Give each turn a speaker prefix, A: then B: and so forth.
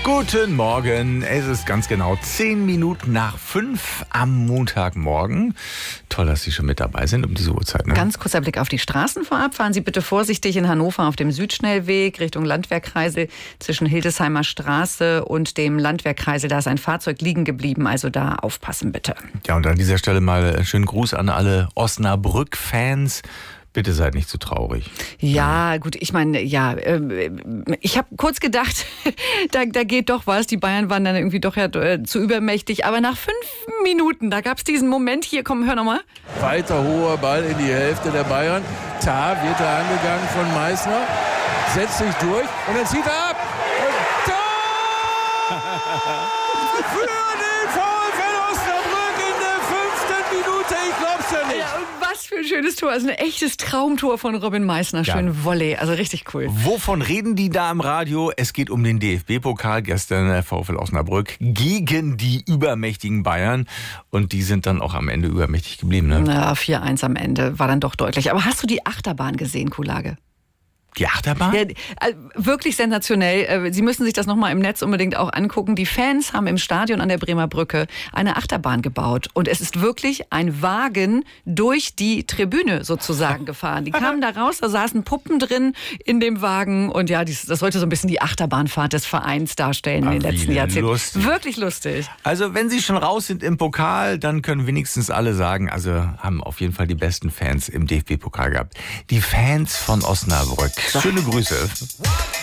A: Guten Morgen, es ist ganz genau 10 Minuten nach 5 am Montagmorgen. Toll, dass Sie schon mit dabei sind um diese Uhrzeit. Ne?
B: Ganz kurzer Blick auf die Straßen vorab. Fahren Sie bitte vorsichtig in Hannover auf dem Südschnellweg Richtung Landwehrkreisel zwischen Hildesheimer Straße und dem Landwehrkreisel. Da ist ein Fahrzeug liegen geblieben, also da aufpassen bitte.
A: Ja, und an dieser Stelle mal einen schönen Gruß an alle Osnabrück-Fans. Bitte seid nicht zu traurig.
B: Ja, gut, ich meine, ich habe kurz gedacht, da geht doch was. Die Bayern waren dann irgendwie doch zu übermächtig. Aber nach 5 Minuten, da gab es diesen Moment. Hier, komm, hör nochmal.
C: Weiter hoher Ball in die Hälfte der Bayern. Tah wird da angegangen von Meißner. Setzt sich durch und dann zieht er ab. Und Tor! Für den VfL Osnabrück in der 5. Minute. Ich glaub's ja nicht.
B: Ja, und was für ein schönes Tor. Also ein echtes Traumtor von Robin Meißner. Schön Volley, also richtig cool.
A: Wovon reden die da im Radio? Es geht um den DFB-Pokal. Gestern der VfL Osnabrück gegen die übermächtigen Bayern. Und die sind dann auch am Ende übermächtig geblieben. Ne?
B: Na, 4-1 am Ende, war dann doch deutlich. Aber hast du die Achterbahn gesehen, Kulage?
A: Die Achterbahn?
B: Ja, wirklich sensationell. Sie müssen sich das nochmal im Netz unbedingt auch angucken. Die Fans haben im Stadion an der Bremer Brücke eine Achterbahn gebaut. Und es ist wirklich ein Wagen durch die Tribüne sozusagen gefahren. Die kamen da raus, da saßen Puppen drin in dem Wagen. Und ja, das sollte so ein bisschen die Achterbahnfahrt des Vereins darstellen in den letzten Jahrzehnten.
A: Lustig.
B: Wirklich lustig.
A: Also wenn Sie schon raus sind im Pokal, dann können wenigstens alle sagen, also haben auf jeden Fall die besten Fans im DFB-Pokal gehabt. Die Fans von Osnabrück. Schöne Grüße.